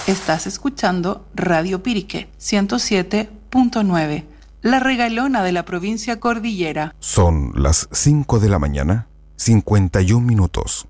Estás escuchando Radio Pirique 107.9, la regalona de la provincia Cordillera. Son las 5 de la mañana, 51 minutos.